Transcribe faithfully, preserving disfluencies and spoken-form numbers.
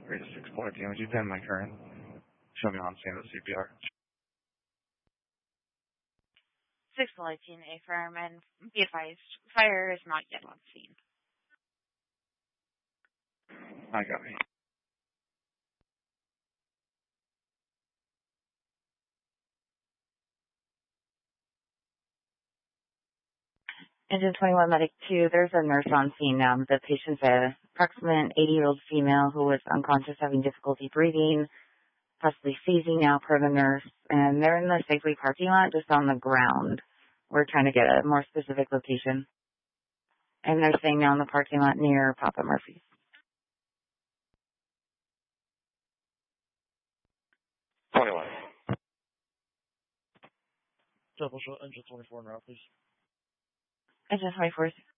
Great six point damage. You've been my current. Show me on scene of the C P R. six eighteen affirm, and be advised, fire is not yet on scene. I got me. Engine twenty-one Medic two, there's a nurse on scene now. The patient's a approximate eighty-year-old female who was unconscious, having difficulty breathing, possibly seizing now per the nurse, and they're in the Safeway parking lot just on the ground. We're trying to get a more specific location. And they're staying now in the parking lot near Papa Murphy's. twenty-one. Double shot engine twenty-four now, please. Engine twenty-four.